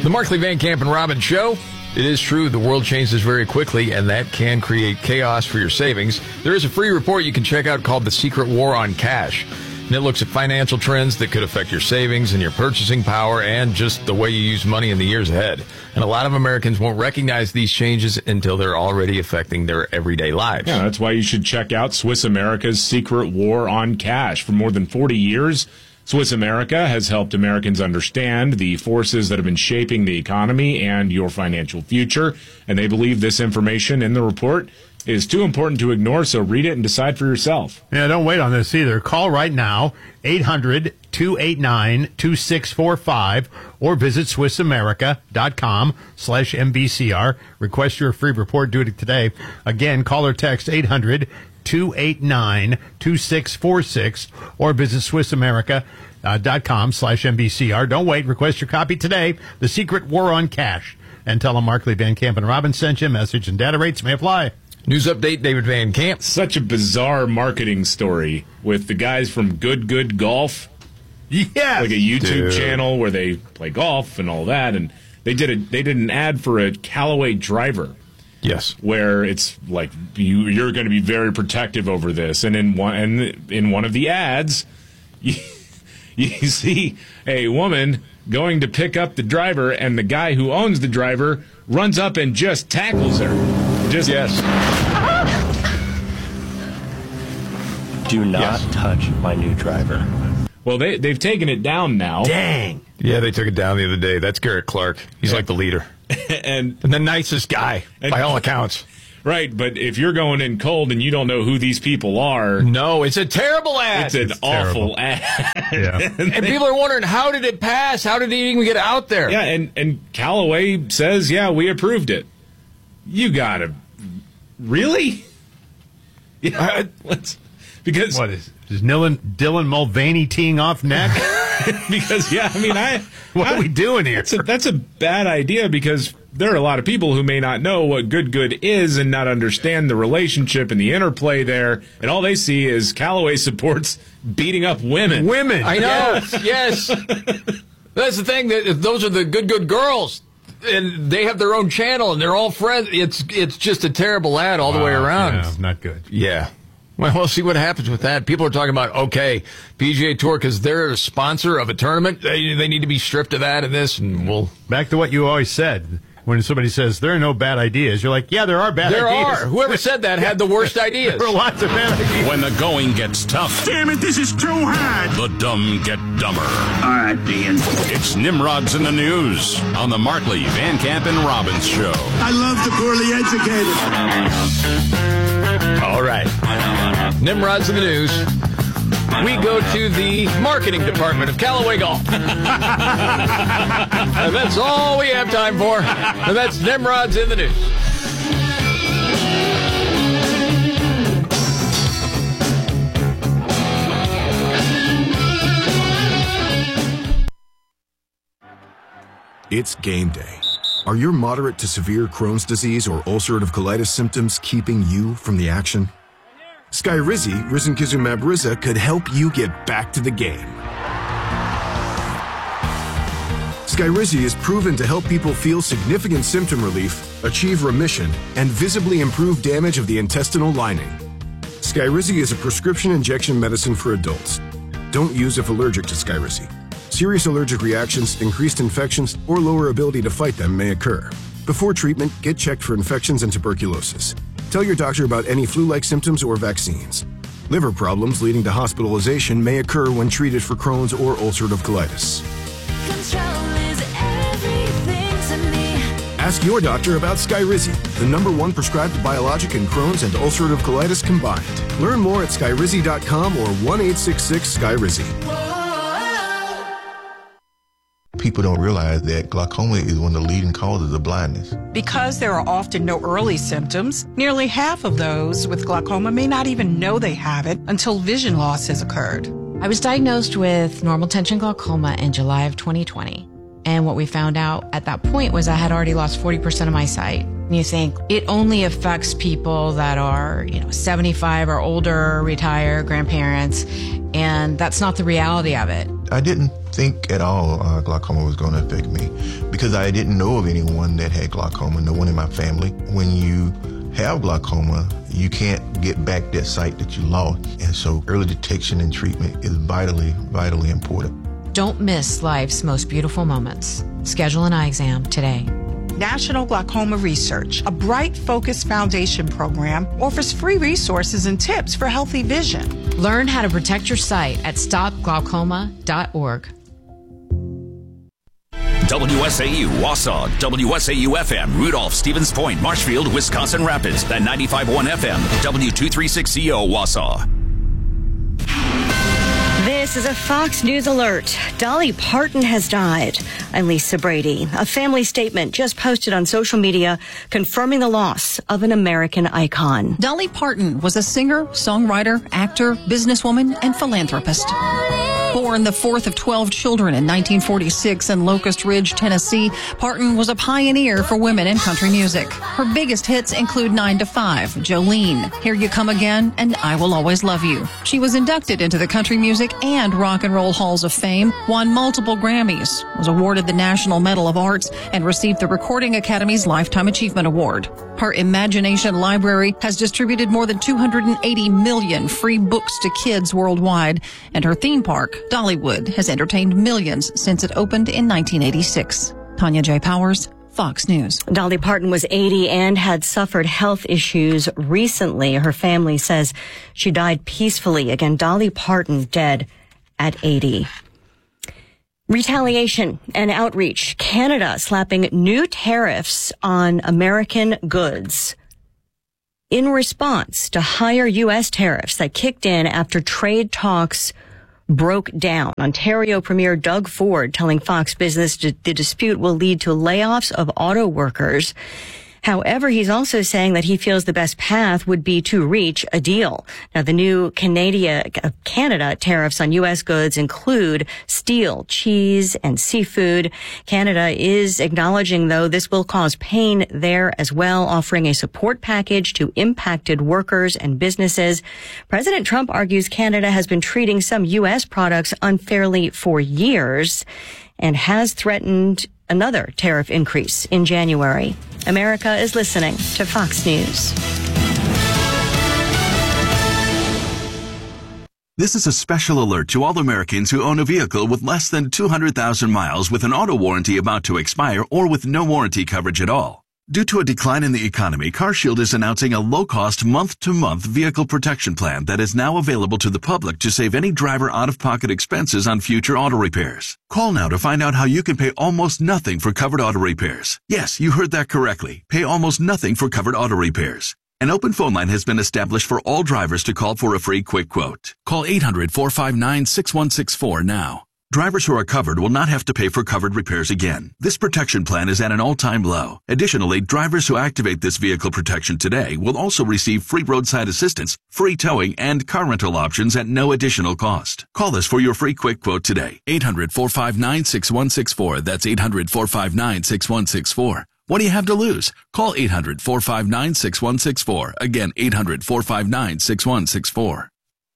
The Markley, Van Camp, and Robbins Show. It is true, the world changes very quickly, and that can create chaos for your savings. There is a free report you can check out called The Secret War on Cash. And it looks at financial trends that could affect your savings and your purchasing power and just the way you use money in the years ahead. And a lot of Americans won't recognize these changes until they're already affecting their everyday lives. Yeah, that's why you should check out Swiss America's Secret War on Cash. For more than 40 years, Swiss America has helped Americans understand the forces that have been shaping the economy and your financial future, and they believe this information in the report is too important to ignore, so read it and decide for yourself. Yeah, don't wait on this either. Call right now, 800-289-2645, or visit SwissAmerica.com/MBCR. Request your free report. Do it today. Again, call or text 800-289-2646, or visit SwissAmerica.com/MBCR. Don't wait. Request your copy today. The Secret War on Cash. And tell them Markley, Van Camp, and Robbins sent you. Message and data rates may apply. News update, David Van Camp. Such a bizarre marketing story with the guys from Good Golf. Yes. Like a YouTube channel where they play golf and all that. And they did an ad for a Callaway driver. Yes. Where it's like you're going to be very protective over this. And in one of the ads, you see a woman going to pick up the driver, and the guy who owns the driver runs up and just tackles her. Yes. Do not touch my new driver. Well, they've taken it down now. Dang. Yeah, they took it down the other day. That's Garrett Clark. He's like the leader. and the nicest guy, by all accounts. Right, but if you're going in cold and you don't know who these people are... No, it's a terrible ad. It's an awful ad. Yeah. and people are wondering, how did it pass? How did it even get out there? Yeah, and Callaway says, yeah, we approved it. You gotta... Really? Yeah, because... What is Dylan Mulvaney teeing off next? Because, what are we doing here? That's a bad idea, because there are a lot of people who may not know what good is and not understand the relationship and the interplay there, and all they see is Callaway supports beating up women. I know. Yes. That's the thing. Those are the good girls, and they have their own channel, and they're all friends. It's just a terrible ad all the way around. Yeah, not good. Yeah. Well, we'll see what happens with that. People are talking about, okay, PGA Tour, because they're a sponsor of a tournament, they need to be stripped of that and this, and we'll... Back to what you always said. When somebody says, there are no bad ideas, you're like, yeah, there are bad ideas. There are. Whoever said that had the worst ideas. There are lots of bad ideas. When the going gets tough. Damn it, this is too hard. The dumb get dumber. All right, Dean. It's Nimrod's in the News on the Markley, Van Camp, and Robbins Show. I love the poorly educated. All right. Nimrod's in the News. We go to the marketing department of Callaway Golf. And that's all we have time for. And that's Nimrod's in the News. It's game day. Are your moderate to severe Crohn's disease or ulcerative colitis symptoms keeping you from the action? Skyrizi, risankizumab Riza, could help you get back to the game. Skyrizi is proven to help people feel significant symptom relief, achieve remission, and visibly improve damage of the intestinal lining. Skyrizi is a prescription injection medicine for adults. Don't use if allergic to Skyrizi. Serious allergic reactions, increased infections, or lower ability to fight them may occur. Before treatment, get checked for infections and tuberculosis. Tell your doctor about any flu-like symptoms or vaccines. Liver problems leading to hospitalization may occur when treated for Crohn's or ulcerative colitis. Control is everything to me. Ask your doctor about Skyrizi, the #1 prescribed biologic in Crohn's and ulcerative colitis combined. Learn more at skyrizi.com or 1-866-SKYRIZI. People don't realize that glaucoma is one of the leading causes of blindness. Because there are often no early symptoms, nearly half of those with glaucoma may not even know they have it until vision loss has occurred. I was diagnosed with normal tension glaucoma in July of 2020. And what we found out at that point was I had already lost 40% of my sight. And you think it only affects people that are, 75 or older, retired, grandparents, and that's not the reality of it. I didn't think at all glaucoma was going to affect me because I didn't know of anyone that had glaucoma, no one in my family. When you have glaucoma, you can't get back that sight that you lost. And so early detection and treatment is vitally, vitally important. Don't miss life's most beautiful moments. Schedule an eye exam today. National Glaucoma Research, a Bright Focus Foundation program, offers free resources and tips for healthy vision. Learn how to protect your sight at stopglaucoma.org. WSAU, Wausau, WSAU-FM, Rudolph, Stevens Point, Marshfield, Wisconsin Rapids, and 95.1 FM, W236CO, Wausau. This is a Fox News alert. Dolly Parton has died. I'm Lisa Brady. A family statement just posted on social media confirming the loss of an American icon. Dolly Parton was a singer, songwriter, actor, businesswoman, and philanthropist. Born the fourth of 12 children in 1946 in Locust Ridge, Tennessee, Parton was a pioneer for women in country music. Her biggest hits include 9 to 5, Jolene, Here You Come Again, and I Will Always Love You. She was inducted into the Country Music and Rock and Roll Halls of Fame, won multiple Grammys, was awarded the National Medal of Arts, and received the Recording Academy's Lifetime Achievement Award. Her Imagination Library has distributed more than 280 million free books to kids worldwide, and her theme park, Dollywood, has entertained millions since it opened in 1986. Tanya J. Powers, Fox News. Dolly Parton was 80 and had suffered health issues recently. Her family says she died peacefully. Again, Dolly Parton dead at 80. Retaliation and outreach. Canada slapping new tariffs on American goods in response to higher U.S. tariffs that kicked in after trade talks broke down. Ontario Premier Doug Ford telling Fox Business the dispute will lead to layoffs of auto workers. However, he's also saying that he feels the best path would be to reach a deal. Now, the new Canada tariffs on U.S. goods include steel, cheese, and seafood. Canada is acknowledging, though, this will cause pain there as well, offering a support package to impacted workers and businesses. President Trump argues Canada has been treating some U.S. products unfairly for years and has threatened another tariff increase in January. America is listening to Fox News. This is a special alert to all Americans who own a vehicle with less than 200,000 miles with an auto warranty about to expire or with no warranty coverage at all. Due to a decline in the economy, CarShield is announcing a low-cost month-to-month vehicle protection plan that is now available to the public to save any driver out-of-pocket expenses on future auto repairs. Call now to find out how you can pay almost nothing for covered auto repairs. Yes, you heard that correctly. Pay almost nothing for covered auto repairs. An open phone line has been established for all drivers to call for a free quick quote. Call 800-459-6164 now. Drivers who are covered will not have to pay for covered repairs again. This protection plan is at an all-time low. Additionally, drivers who activate this vehicle protection today will also receive free roadside assistance, free towing, and car rental options at no additional cost. Call us for your free quick quote today. 800-459-6164. That's 800-459-6164. What do you have to lose? Call 800-459-6164. Again, 800-459-6164.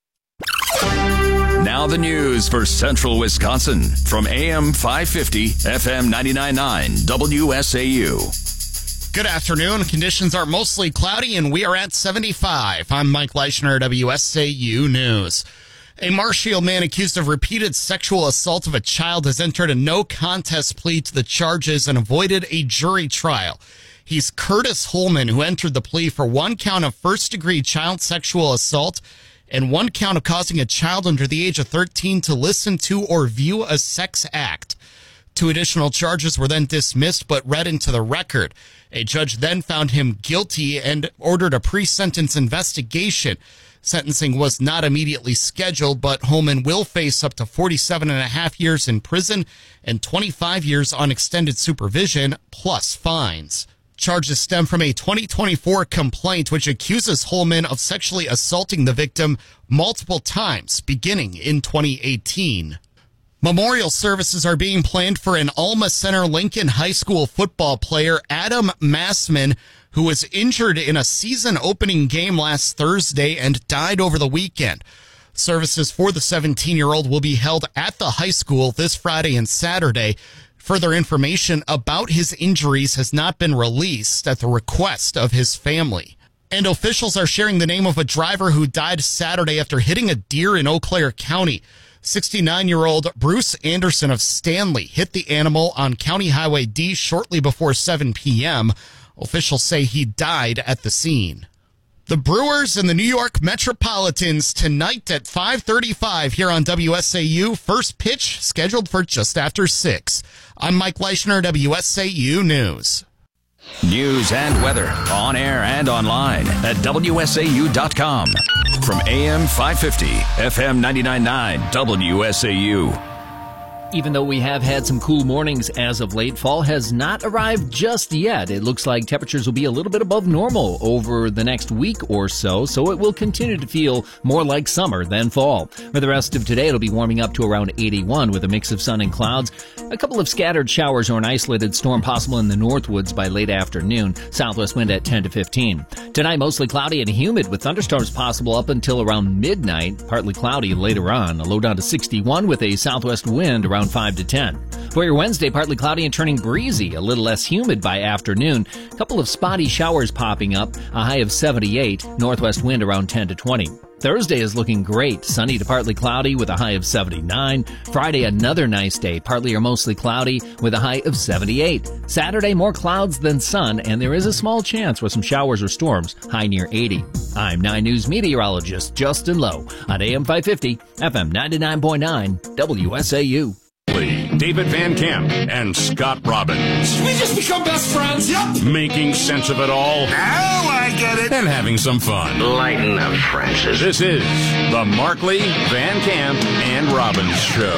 Now the news for Central Wisconsin from AM 550, FM 99.9, WSAU. Good afternoon. Conditions are mostly cloudy and we are at 75. I'm Mike Leischner, WSAU News. A Marshfield man accused of repeated sexual assault of a child has entered a no contest plea to the charges and avoided a jury trial. He's Curtis Holman, who entered the plea for one count of first-degree child sexual assault and one count of causing a child under the age of 13 to listen to or view a sex act. 2 additional charges were then dismissed but read into the record. A judge then found him guilty and ordered a pre-sentence investigation. Sentencing was not immediately scheduled, but Holman will face up to 47.5 years in prison and 25 years on extended supervision, plus fines. Charges stem from a 2024 complaint which accuses Holman of sexually assaulting the victim multiple times, beginning in 2018. Memorial services are being planned for an Alma Center Lincoln High School football player, Adam Massman, who was injured in a season-opening game last Thursday and died over the weekend. Services for the 17-year-old will be held at the high school this Friday and Saturday. Further information about his injuries has not been released at the request of his family. And officials are sharing the name of a driver who died Saturday after hitting a deer in Eau Claire County. 69-year-old Bruce Anderson of Stanley hit the animal on County Highway D shortly before 7 p.m. Officials say he died at the scene. The Brewers and the New York Metropolitans tonight at 5:35 here on WSAU. First pitch scheduled for just after 6. I'm Mike Leischner, WSAU News. News and weather on air and online at WSAU.com. From AM 550, FM 99.9, WSAU. Even though we have had some cool mornings as of late, fall has not arrived just yet. It looks like temperatures will be a little bit above normal over the next week or so it will continue to feel more like summer than fall. For the rest of today, it'll be warming up to around 81 with a mix of sun and clouds. A couple of scattered showers or an isolated storm possible in the Northwoods by late afternoon. Southwest wind at 10 to 15. Tonight, mostly cloudy and humid with thunderstorms possible up until around midnight. Partly cloudy later on. A low down to 61 with a southwest wind around 5 to 10. For your Wednesday, partly cloudy and turning breezy, a little less humid by afternoon. A couple of spotty showers popping up, a high of 78, northwest wind around 10 to 20. Thursday is looking great, sunny to partly cloudy with a high of 79. Friday, another nice day, partly or mostly cloudy with a high of 78. Saturday, more clouds than sun, and there is a small chance for some showers or storms, high near 80. I'm 9 News meteorologist Justin Lowe on AM 550, FM 99.9, WSAU. David Van Camp and Scott Robbins. We just become best friends, yep. Making sense of it all. Now I get it. And having some fun. Lighten up, Francis. This is the Markley, Van Camp, and Robbins Show.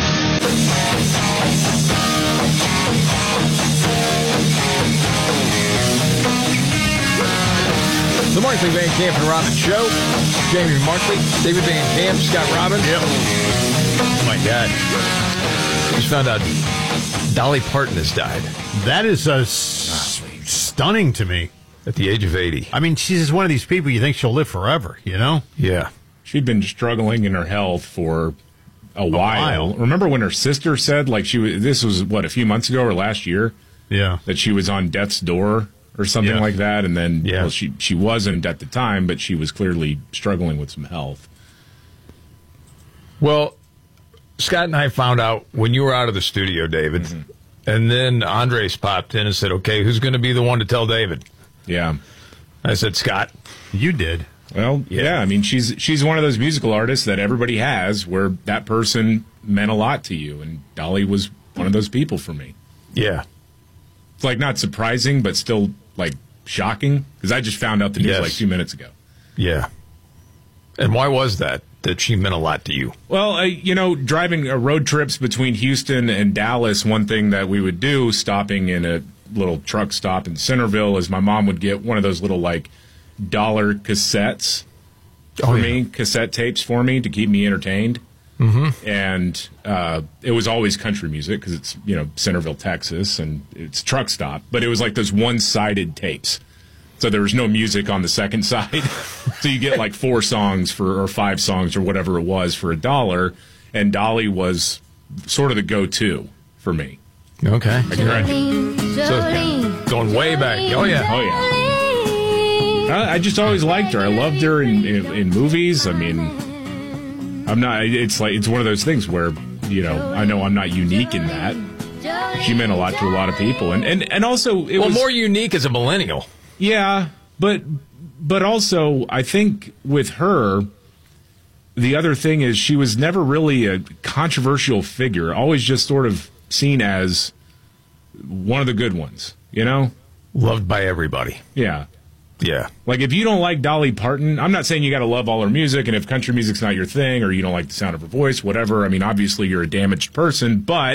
The Markley, Van Camp, and Robbins Show. Jamie Markley, David Van Camp, Scott Robbins. Yep. Oh, my God. Just found out Dolly Parton has died. That is stunning to me. At the age of 80. I mean, she's just one of these people you think she'll live forever, you know? Yeah. She'd been struggling in her health for a while. Remember when her sister said, like, this was, a few months ago or last year? Yeah. That she was on death's door or something like that. And then, well, she wasn't at the time, but she was clearly struggling with some health. Well, Scott and I found out when you were out of the studio, David, and then Andres popped in and said, okay, who's going to be the one to tell David? Yeah. I said, Scott. You did. Well, yeah. I mean, she's one of those musical artists that everybody has where that person meant a lot to you, and Dolly was one of those people for me. Yeah. It's like not surprising, but still like shocking, because I just found out the news like 2 minutes ago. Yeah. And why was that she meant a lot to you? Well, driving road trips between Houston and Dallas, one thing that we would do, stopping in a little truck stop in Centerville, is my mom would get one of those little, like, dollar cassettes for me, cassette tapes for me to keep me entertained. Mm-hmm. And it was always country music because it's, Centerville, Texas, and it's truck stop. But it was like those one-sided tapes. So there was no music on the second side. So you get like 4 songs or 5 songs or whatever it was for $1. And Dolly was sort of the go-to for me. Okay. So, going way back. Oh, yeah. Oh, yeah. I just always liked her. I loved her in movies. I mean, it's one of those things where, I know I'm not unique in that. She meant a lot to a lot of people. And also, it was more unique as a millennial. Yeah, but also, I think with her, the other thing is she was never really a controversial figure, always just sort of seen as one of the good ones, Loved by everybody. Yeah. Yeah. Like, if you don't like Dolly Parton, I'm not saying you got to love all her music, and if country music's not your thing, or you don't like the sound of her voice, whatever, I mean, obviously you're a damaged person, but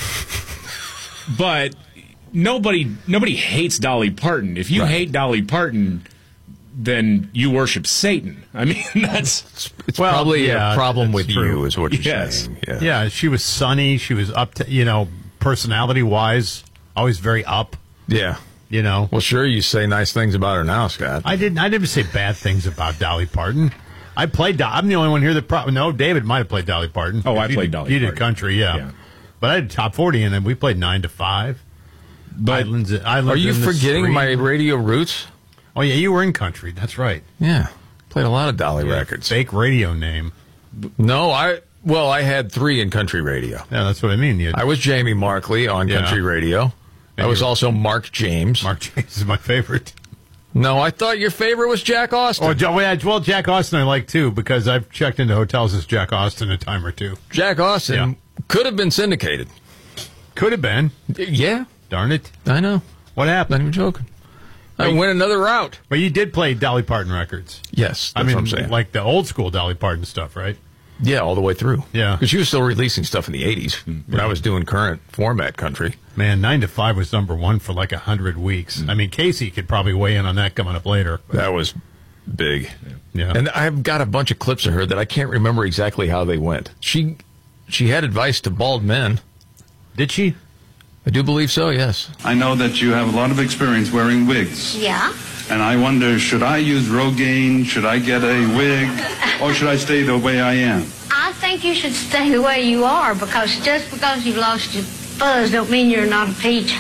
Nobody hates Dolly Parton. If you hate Dolly Parton, then you worship Satan. I mean, it's probably a problem with you, is what you're saying. Yeah, she was sunny. She was up to, personality-wise, always very up. Yeah. Well, sure, you say nice things about her now, Scott. I didn't say bad things about Dolly Parton. I played. I'm the only one here that probably. No, David might have played Dolly Parton. Oh, I played Dolly You did Parton. country, yeah. But I did top 40, and then we played 9 to 5. But Islands Are you in the forgetting Stream. my radio roots? Oh, yeah, you were in country. That's right. Yeah. Played a lot of Dolly records. Fake radio name. No, I had 3 in country radio. Yeah, that's what I mean. I was Jamie Markley on country radio. I was also Mark James. Mark James is my favorite. No, I thought your favorite was Jack Austin. Well, Jack Austin I like too, because I've checked into hotels as Jack Austin a time or two. Jack Austin could have been syndicated. Could have been. Yeah. Darn it. I know. What happened? Not even joking. I went another route. But you did play Dolly Parton records. Yes, I that's mean, what I'm saying. like the old school Dolly Parton stuff, right? Yeah, all the way through. Yeah. Because she was still releasing stuff in the 80s when I was doing current format country. Man, 9 to 5 was number 1 for like 100 weeks. I mean, Casey could probably weigh in on that coming up later. That was big. Yeah. And I've got a bunch of clips of her that I can't remember exactly how they went. She had advice to bald men. Did she? I do believe so, yes. I know that you have a lot of experience wearing wigs. Yeah. And I wonder, should I use Rogaine? Should I get a wig? Or should I stay the way I am? I think you should stay the way you are, because just because you've lost your fuzz don't mean you're not a peach.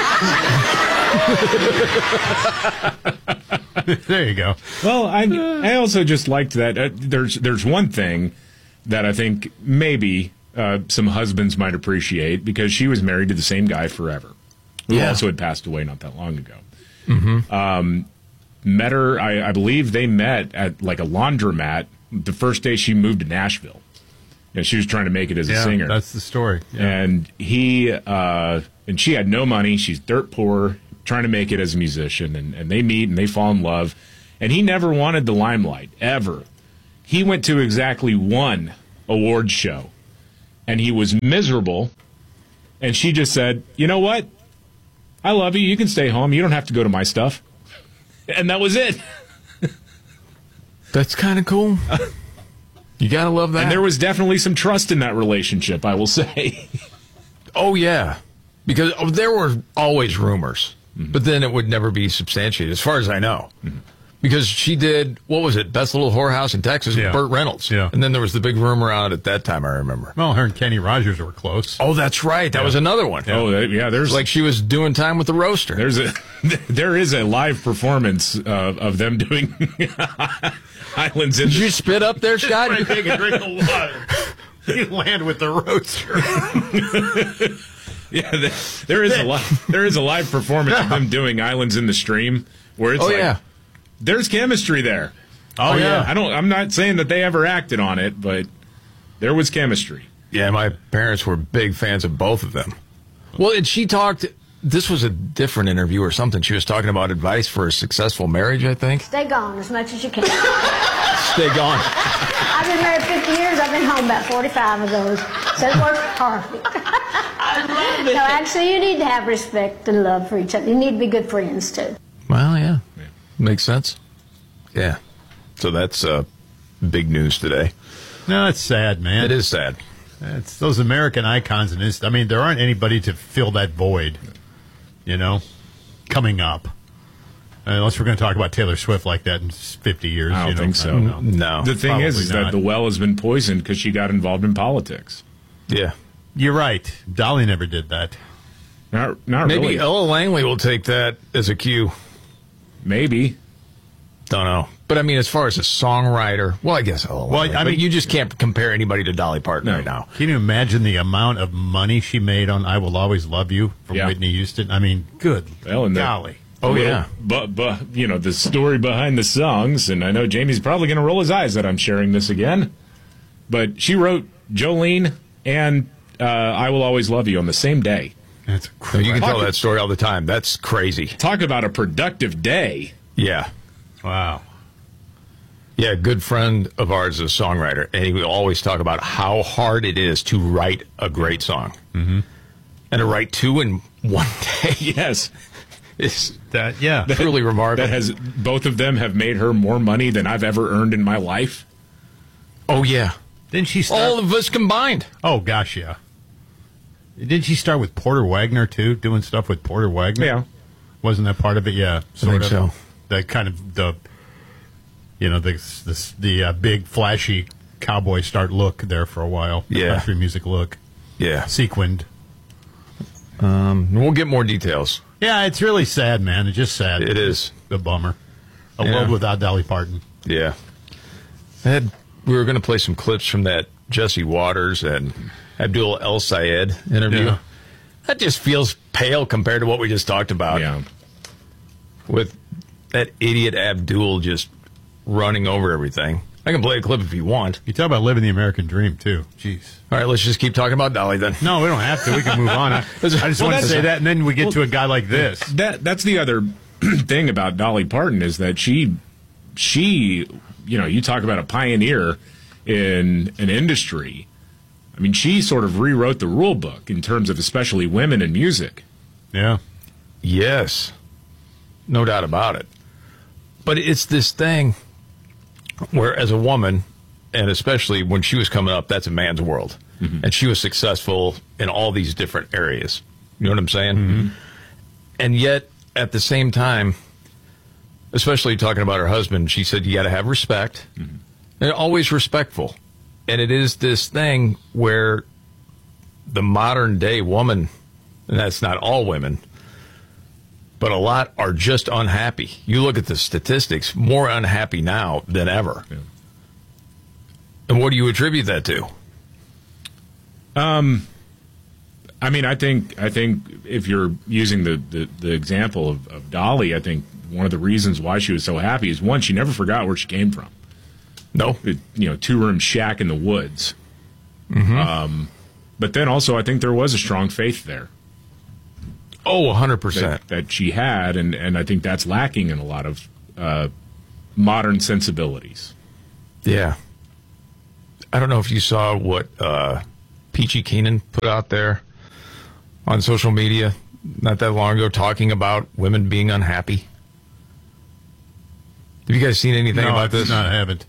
There you go. Well, I also just liked that. There's one thing that I think maybe some husbands might appreciate, because she was married to the same guy forever, who also had passed away not that long ago. Mm-hmm. Met her, I believe they met at like a laundromat the first day she moved to Nashville. And she was trying to make it as a singer. That's the story. Yeah. And he and she had no money. She's dirt poor, trying to make it as a musician. And they meet and they fall in love. And he never wanted the limelight, ever. He went to exactly one awards show. And he was miserable. And she just said, you know what? I love you. You can stay home. You don't have to go to my stuff. And that was it. That's kind of cool. You got to love that. And there was definitely some trust in that relationship, I will say. Oh, yeah. Because there were always rumors, but then it would never be substantiated, as far as I know. Because she did, what was it, Best Little Whorehouse in Texas with Burt Reynolds. Yeah. And then there was the big rumor out at that time, I remember. Well, her and Kenny Rogers were close. Oh, that's right. That was another one. Oh, yeah. There's like she was doing time with the roaster. There is a live performance of them doing Islands in. Did you spit up there, Scott? I take a drink of water. You land with the roaster. Yeah, there is a live performance of them doing Islands in the Stream, where it's there's chemistry there. Oh, yeah. I'm not saying that they ever acted on it, but there was chemistry. Yeah, my parents were big fans of both of them. Well, and she talked, this was a different interview or something. She was talking about advice for a successul marriage, I think. Stay gone as much as you can. Stay gone. I've been married 50 years. I've been home about 45 of those. So it works perfect. I love it. So actually, you need to have respect and love for each other. You need to be good friends, too. Well, yeah. Makes sense. Yeah. So that's big news today. No, it's sad, man. It is sad. It's those American icons, and I mean, there aren't anybody to fill that void, coming up. Unless we're going to talk about Taylor Swift like that in 50 years. I don't think so. I don't No. know. The thing is that the well has been poisoned because she got involved in politics. Yeah. You're right. Dolly never did that. Not Maybe really. Ella Langley will take that as a cue. Maybe. Don't know. But I mean, as far as a songwriter, well, I guess Ella Langley. I mean, but you just can't compare anybody to Dolly Parton right now. Can you imagine the amount of money she made on "I Will Always Love You" from Whitney Houston? I mean, good golly. Oh, yeah. But the story behind the songs, and I know Jamie's probably going to roll his eyes that I'm sharing this again, but she wrote Jolene and I Will Always Love You on the same day. That's crazy. You can tell that story all the time. That's crazy. Talk about a productive day. Yeah. Wow. Yeah, a good friend of ours is a songwriter, and he will always talk about how hard it is to write a great song. Mm-hmm. And to write two in one day. Yes. It's that truly remarkable. That has both of them have made her more money than I've ever earned in my life. Oh, yeah. Didn't she start? All of us combined. Oh, gosh, yeah. Didn't she start with Porter Wagner, too, doing stuff with Porter Wagner? Yeah. Wasn't that part of it? Yeah, I think so. That kind of the big flashy cowboy start look there for a while. The country music look. Yeah. Sequined. We'll get more details. Yeah, it's really sad, man. It's just sad. It is. A bummer. A world without Dolly Parton. Yeah. We were going to play some clips from that Jesse Waters and Abdul El Sayed interview. Yeah. That just feels pale compared to what we just talked about. Yeah. With that idiot Abdul just running over everything. I can play a clip if you want. You talk about living the American dream, too. Jeez. All right, let's just keep talking about Dolly then. No, we don't have to. We can move on. I just want to say that, and then we get to a guy like this. That's the other thing about Dolly Parton is that she, you talk about a pioneer in an industry. I mean, she sort of rewrote the rule book in terms of especially women in music. Yeah. Yes. No doubt about it. But it's this thing where, as a woman, and especially when she was coming up, that's a man's world. Mm-hmm. And she was successful in all these different areas. You know what I'm saying? Mm-hmm. And yet, at the same time, especially talking about her husband, she said, you got to have respect. Mm-hmm. And always respectful. And it is this thing where the modern day woman, and that's not all women, but a lot are just unhappy. You look at the statistics, more unhappy now than ever. Yeah. And what do you attribute that to? I mean, I think if you're using the example of Dolly, I think one of the reasons why she was so happy is, one, she never forgot where she came from. No. 2-room shack in the woods. Mm-hmm. But then also, I think there was a strong faith there. Oh, 100%. That she had, and I think that's lacking in a lot of modern sensibilities. Yeah. I don't know if you saw what Peachy Keenan put out there on social media not that long ago, talking about women being unhappy. Have you guys seen anything about this? No, I haven't.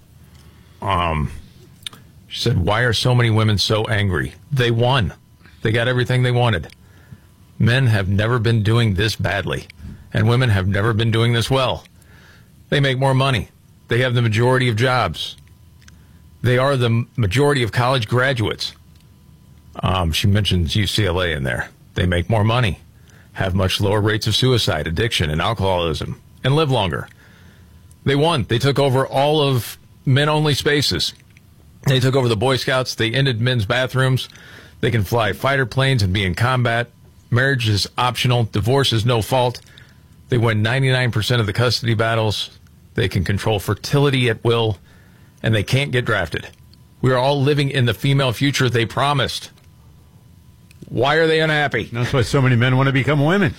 She said, why are so many women so angry? They won. They got everything they wanted. Men have never been doing this badly, and women have never been doing this well. They make more money. They have the majority of jobs. They are the majority of college graduates. She mentions UCLA in there. They make more money, have much lower rates of suicide, addiction, and alcoholism, and live longer. They won. They took over all of men-only spaces. They took over the Boy Scouts. They ended men's bathrooms. They can fly fighter planes and be in combat. Marriage is optional. Divorce is no fault. They win 99% of the custody battles. They can control fertility at will. And they can't get drafted. We are all living in the female future they promised. Why are they unhappy? That's why so many men want to become women.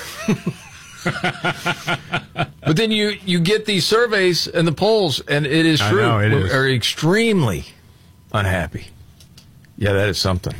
But then you get these surveys and the polls, and it is true. I know, are extremely unhappy. Yeah, that is something.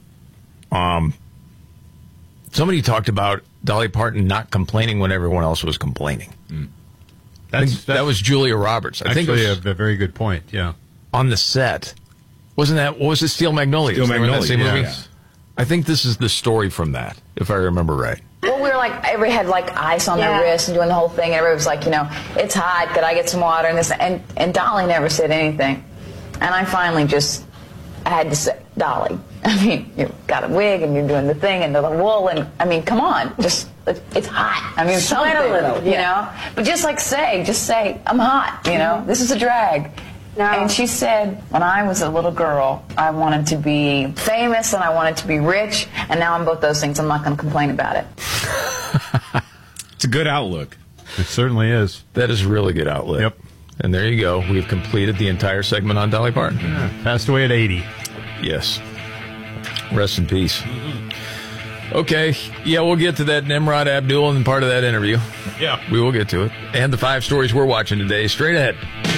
Somebody talked about Dolly Parton not complaining when everyone else was complaining. That was Julia Roberts. I think it was a very good point, yeah. On the set. Wasn't that, what was it, Steel Magnolias? Steel Magnolias, that same movie? Yeah. I think this is the story from that, if I remember right. Well, we were like, everybody had like ice on their wrists and doing the whole thing, and everybody was like, it's hot, could I get some water? And this, and Dolly never said anything. And I finally I had to say, Dolly, I mean, you've got a wig and you're doing the thing and the wool, and I mean, come on, it's hot. I mean, sweat a little, you know? But just say, I'm hot, this is a drag. No. And she said, when I was a little girl, I wanted to be famous and I wanted to be rich, and now I'm both those things. I'm not going to complain about it. It's a good outlook. It certainly is. That is a really good outlook. Yep. And there you go. We've completed the entire segment on Dolly Parton. Yeah, passed away at 80. Yes. Rest in peace. Okay. Yeah, we'll get to that Nimrod Abdul and part of that interview. Yeah. We will get to it. And the 5 stories we're watching today. Straight ahead.